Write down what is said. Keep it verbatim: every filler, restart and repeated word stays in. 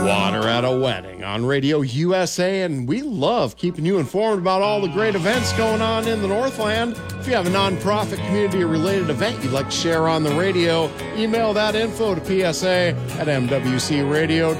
Water at a Wedding on Radio U S A, and we love keeping you informed about all the great events going on in the Northland. If you have a nonprofit community-related event you'd like to share on the radio, email that info to P S A at M W C radio